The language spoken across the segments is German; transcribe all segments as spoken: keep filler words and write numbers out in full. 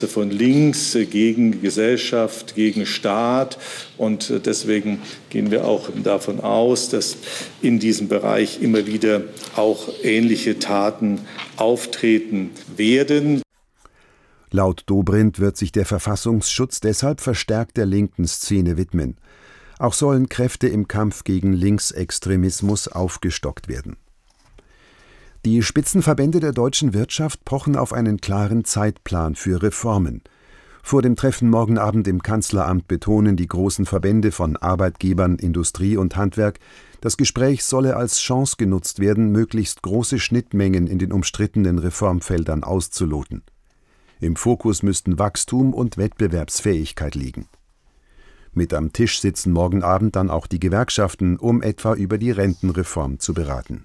von links gegen Gesellschaft, gegen Staat. Und deswegen gehen wir auch davon aus, dass in diesem Bereich immer wieder auch ähnliche Taten auftreten werden. Laut Dobrindt wird sich der Verfassungsschutz deshalb verstärkt der linken Szene widmen. Auch sollen Kräfte im Kampf gegen Linksextremismus aufgestockt werden. Die Spitzenverbände der deutschen Wirtschaft pochen auf einen klaren Zeitplan für Reformen. Vor dem Treffen morgen Abend im Kanzleramt betonen die großen Verbände von Arbeitgebern, Industrie und Handwerk, das Gespräch solle als Chance genutzt werden, möglichst große Schnittmengen in den umstrittenen Reformfeldern auszuloten. Im Fokus müssten Wachstum und Wettbewerbsfähigkeit liegen. Mit am Tisch sitzen morgen Abend dann auch die Gewerkschaften, um etwa über die Rentenreform zu beraten.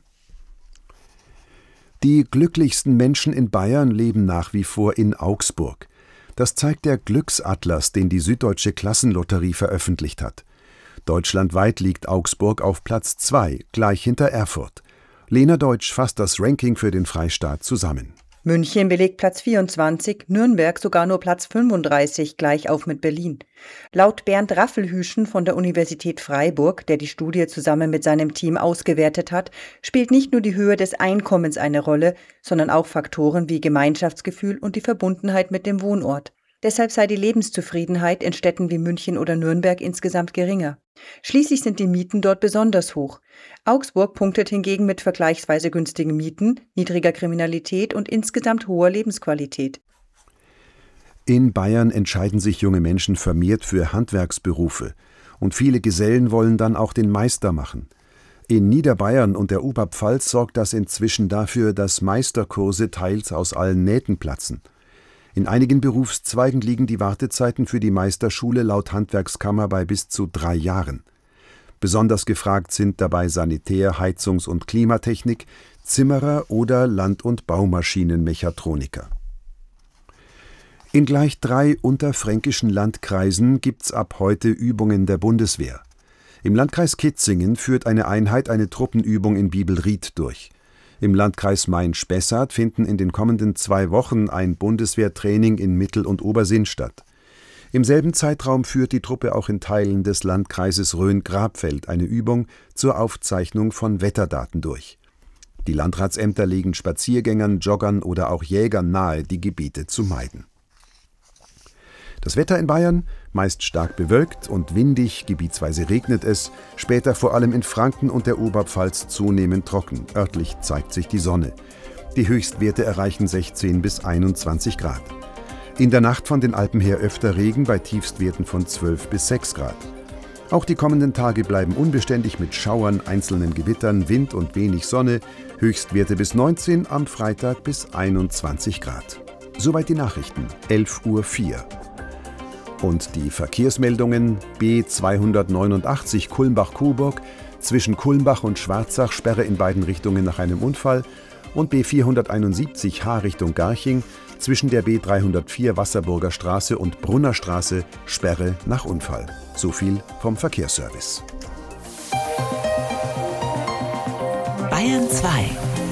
Die glücklichsten Menschen in Bayern leben nach wie vor in Augsburg. Das zeigt der Glücksatlas, den die Süddeutsche Klassenlotterie veröffentlicht hat. Deutschlandweit liegt Augsburg auf Platz zwei, gleich hinter Erfurt. Lena Deutsch fasst das Ranking für den Freistaat zusammen. München belegt Platz vierundzwanzig, Nürnberg sogar nur Platz fünfunddreißig, gleich auf mit Berlin. Laut Bernd Raffelhüschen von der Universität Freiburg, der die Studie zusammen mit seinem Team ausgewertet hat, spielt nicht nur die Höhe des Einkommens eine Rolle, sondern auch Faktoren wie Gemeinschaftsgefühl und die Verbundenheit mit dem Wohnort. Deshalb sei die Lebenszufriedenheit in Städten wie München oder Nürnberg insgesamt geringer. Schließlich sind die Mieten dort besonders hoch. Augsburg punktet hingegen mit vergleichsweise günstigen Mieten, niedriger Kriminalität und insgesamt hoher Lebensqualität. In Bayern entscheiden sich junge Menschen vermehrt für Handwerksberufe. Und viele Gesellen wollen dann auch den Meister machen. In Niederbayern und der Oberpfalz sorgt das inzwischen dafür, dass Meisterkurse teils aus allen Nähten platzen. In einigen Berufszweigen liegen die Wartezeiten für die Meisterschule laut Handwerkskammer bei bis zu drei Jahren. Besonders gefragt sind dabei Sanitär-, Heizungs- und Klimatechnik, Zimmerer oder Land- und Baumaschinenmechatroniker. In gleich drei unterfränkischen Landkreisen gibt's ab heute Übungen der Bundeswehr. Im Landkreis Kitzingen führt eine Einheit eine Truppenübung in Bibelried durch. Im Landkreis Main-Spessart finden in den kommenden zwei Wochen ein Bundeswehrtraining in Mittel- und Obersinn statt. Im selben Zeitraum führt die Truppe auch in Teilen des Landkreises Rhön-Grabfeld eine Übung zur Aufzeichnung von Wetterdaten durch. Die Landratsämter legen Spaziergängern, Joggern oder auch Jägern nahe, die Gebiete zu meiden. Das Wetter in Bayern: meist stark bewölkt und windig, gebietsweise regnet es, später vor allem in Franken und der Oberpfalz zunehmend trocken. Örtlich zeigt sich die Sonne. Die Höchstwerte erreichen sechzehn bis einundzwanzig Grad. In der Nacht von den Alpen her öfter Regen bei Tiefstwerten von zwölf bis sechs Grad. Auch die kommenden Tage bleiben unbeständig mit Schauern, einzelnen Gewittern, Wind und wenig Sonne. Höchstwerte bis neunzehn, am Freitag bis einundzwanzig Grad. Soweit die Nachrichten, elf Uhr vier. Und die Verkehrsmeldungen: B zweihundertneunundachtzig Kulmbach-Coburg, zwischen Kulmbach und Schwarzach Sperre in beiden Richtungen nach einem Unfall, und B vierhunderteinundsiebzig H Richtung Garching, zwischen der B dreihundertvier Wasserburger Straße und Brunner Straße Sperre nach Unfall. So viel vom Verkehrsservice. Bayern zwei.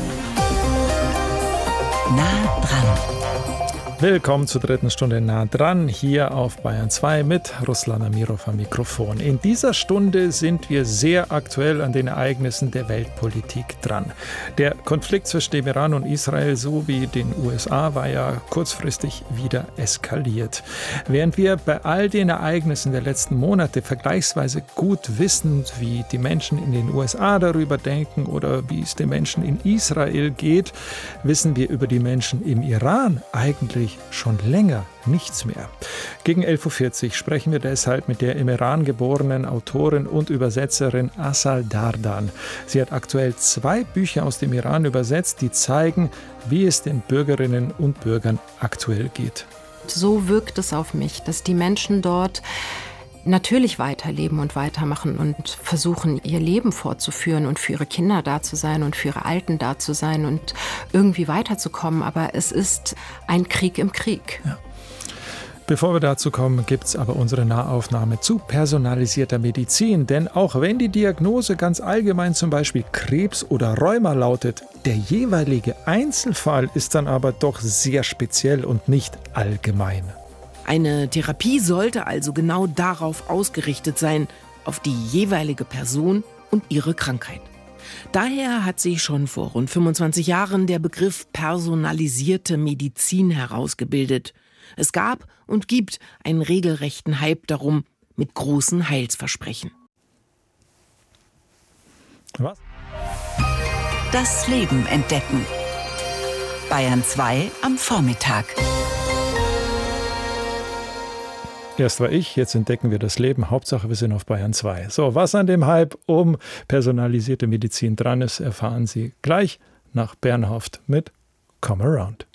Nah dran. Willkommen zur dritten Stunde Nah dran, hier auf Bayern zwei mit Ruslan Amirov am Mikrofon. In dieser Stunde sind wir sehr aktuell an den Ereignissen der Weltpolitik dran. Der Konflikt zwischen dem Iran und Israel sowie den U S A war ja kurzfristig wieder eskaliert. Während wir bei all den Ereignissen der letzten Monate vergleichsweise gut wissen, wie die Menschen in den U S A darüber denken oder wie es den Menschen in Israel geht, wissen wir über die Menschen im Iran eigentlich schon länger nichts mehr. Gegen elf Uhr vierzig sprechen wir deshalb mit der im Iran geborenen Autorin und Übersetzerin Asal Dardan. Sie hat aktuell zwei Bücher aus dem Iran übersetzt, die zeigen, wie es den Bürgerinnen und Bürgern aktuell geht. So wirkt es auf mich, dass die Menschen dort natürlich weiterleben und weitermachen und versuchen, ihr Leben fortzuführen und für ihre Kinder da zu sein und für ihre Alten da zu sein und irgendwie weiterzukommen. Aber es ist ein Krieg im Krieg. Ja. Bevor wir dazu kommen, gibt es aber unsere Nahaufnahme zu personalisierter Medizin. Denn auch wenn die Diagnose ganz allgemein zum Beispiel Krebs oder Rheuma lautet, der jeweilige Einzelfall ist dann aber doch sehr speziell und nicht allgemein. Eine Therapie sollte also genau darauf ausgerichtet sein, auf die jeweilige Person und ihre Krankheit. Daher hat sich schon vor rund fünfundzwanzig Jahren der Begriff personalisierte Medizin herausgebildet. Es gab und gibt einen regelrechten Hype darum, mit großen Heilsversprechen. Was? Das Leben entdecken. Bayern zwei am Vormittag. Erst war ich, jetzt entdecken wir das Leben. Hauptsache, wir sind auf Bayern zwei. So, was an dem Hype um personalisierte Medizin dran ist, erfahren Sie gleich nach Bernhoft mit Come Around.